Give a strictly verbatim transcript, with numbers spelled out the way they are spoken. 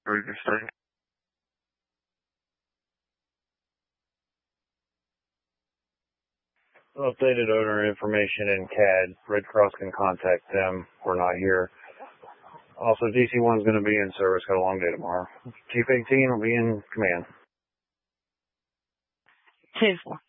Ready to start? Updated owner information in C A D. Red Cross can contact them. We're not here. Also, D C one's going to be in service. Got a long day tomorrow. Chief eighteen will be in command. two four.